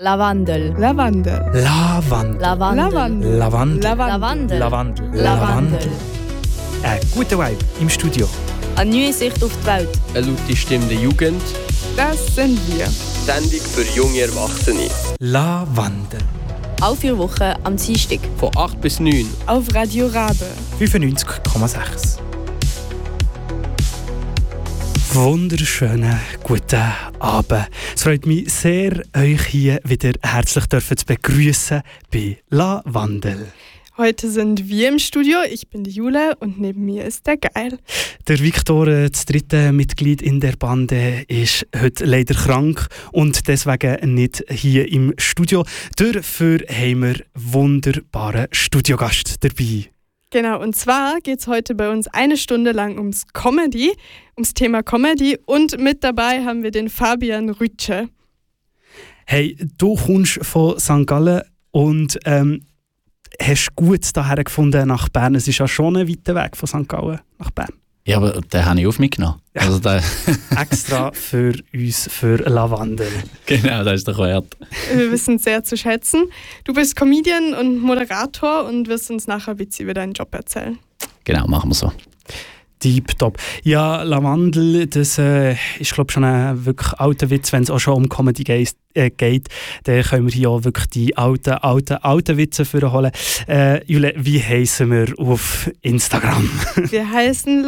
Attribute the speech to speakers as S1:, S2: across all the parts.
S1: Lavandel.
S2: Lavandel.
S3: Lavandel.
S1: Lavandel.
S3: Lavandel.
S1: Lavandel.
S3: Lavandel.
S1: Lavandel.
S3: Ein guter Vibe im Studio.
S1: Eine neue Sicht auf die Welt.
S4: Eine laute Stimme der Jugend.
S2: Das sind wir.
S4: Sendung für junge Erwachsene.
S3: Lavandel.
S1: Alle 4 Wochen am Dienstag.
S4: Von 8 bis 9.
S2: Auf Radio Rabe.
S3: 95,6. Wunderschönen guten Abend. Es freut mich sehr, euch hier wieder herzlich zu begrüßen bei Lavandel.
S2: Heute sind wir im Studio. Ich bin die Jule und neben mir ist der Geil.
S3: Der Viktor, das dritte Mitglied in der Bande, ist heute leider krank und deswegen nicht hier im Studio. Dafür haben wir einen wunderbaren Studiogast dabei.
S2: Genau, und zwar geht es heute bei uns 1 Stunde lang ums Thema Comedy. Und mit dabei haben wir den Fabian Rütsche.
S3: Hey, du kommst von St. Gallen und hast gut hierher gefunden nach Bern. Es ist ja schon ein weiter Weg von St. Gallen nach Bern.
S5: Ja, aber den habe ich auf mich genommen.
S3: Ja.
S5: Also
S3: Extra für uns, für Lavandel.
S5: Genau, das ist doch wert.
S2: Wir wissen es sehr zu schätzen. Du bist Comedian und Moderator und wirst uns nachher ein bisschen über deinen Job erzählen.
S5: Genau, machen wir so.
S3: Tipptopp. Ja, Lavandel, das ist glaube ich schon ein wirklich alter Witz, wenn es auch schon um Comedy geht. Dann können wir hier auch wirklich die alten Witze vorholen. Jule, wie heissen wir auf Instagram?
S2: Wir heißen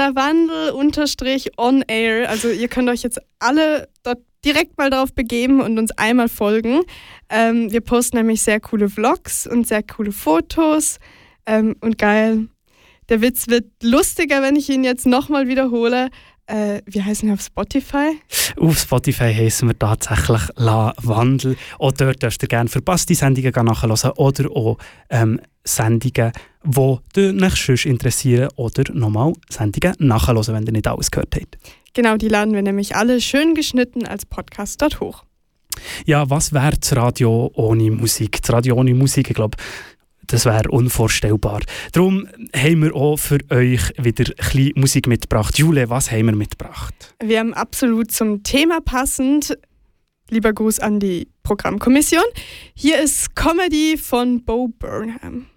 S2: Lavandel_on-air. Also ihr könnt euch jetzt alle dort direkt mal drauf begeben und uns einmal folgen. Wir posten nämlich sehr coole Vlogs und sehr coole Fotos. Und geil. Der Witz wird lustiger, wenn ich ihn jetzt nochmal wiederhole. Wie heißen wir auf Spotify?
S3: Auf Spotify heissen wir tatsächlich Lavandel. Auch dort dürft ihr gerne verpasste Sendungen nachhören oder auch Sendungen, die euch sonst interessieren oder nochmal Sendungen nachhören, wenn ihr nicht alles gehört habt.
S2: Genau, die laden wir nämlich alle schön geschnitten als Podcast dort hoch.
S3: Ja, was wäre das Radio ohne Musik? Das Radio ohne Musik, ich glaube, das wäre unvorstellbar. Darum haben wir auch für euch wieder ein bisschen Musik mitgebracht. Jule, was haben wir mitgebracht?
S2: Wir haben absolut zum Thema passend, lieber Gruß an die Programmkommission, hier ist Comedy von Bo Burnham.